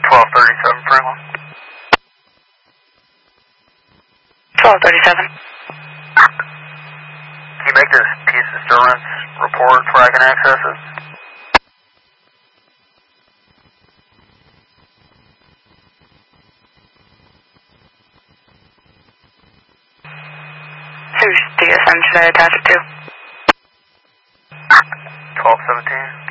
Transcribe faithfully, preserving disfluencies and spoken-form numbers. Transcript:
twelve thirty-seven Franklin. twelve thirty-seven. Can you make this piece of disturbance report where I can access it? Whose D S M should I attach it to? twelve seventeen.